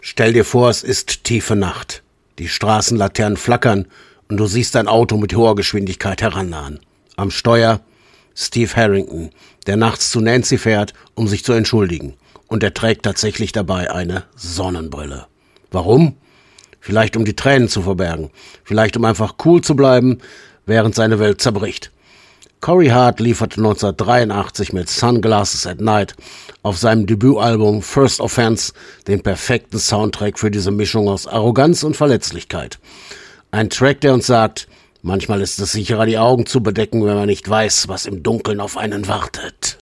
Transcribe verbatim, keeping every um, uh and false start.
Stell dir vor, es ist tiefe Nacht. Die Straßenlaternen flackern und du siehst ein Auto mit hoher Geschwindigkeit herannahen. Am Steuer Steve Harrington, der nachts zu Nancy fährt, um sich zu entschuldigen. Und er trägt tatsächlich dabei eine Sonnenbrille. Warum? Vielleicht um die Tränen zu verbergen. Vielleicht um einfach cool zu bleiben, während seine Welt zerbricht. Corey Hart lieferte neunzehnhundertdreiundachtzig mit Sunglasses at Night auf seinem Debütalbum First Offense den perfekten Soundtrack für diese Mischung aus Arroganz und Verletzlichkeit. Ein Track, der uns sagt, manchmal ist es sicherer, die Augen zu bedecken, wenn man nicht weiß, was im Dunkeln auf einen wartet.